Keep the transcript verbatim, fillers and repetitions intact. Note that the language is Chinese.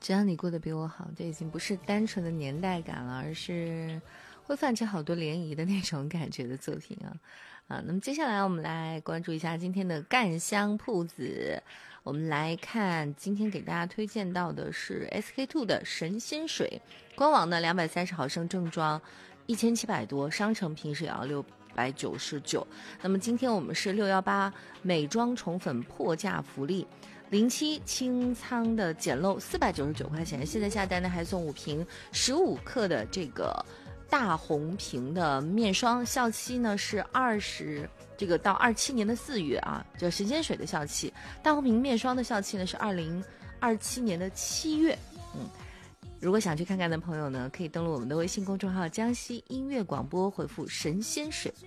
只要你过得比我好，这已经不是单纯的年代感了，而是会泛起好多涟漪的那种感觉的作品啊啊！那么接下来我们来关注一下今天的干香铺子，我们来看今天给大家推荐到的是 S K two 的神仙水，官网呢两百三十毫升正装一千七百多，商城平时也要六百九十九。那么今天我们是六一八美妆宠粉破价福利。零七清仓的简陋四百九十九块钱，现在下单呢还送五瓶十五克的这个大红瓶的面霜，效期呢是二十这个到二七年的四月啊，就神仙水的效期，大红瓶面霜的效期呢是二零二七年的七月。嗯，如果想去看看的朋友呢，可以登录我们的微信公众号江西音乐广播，回复神仙水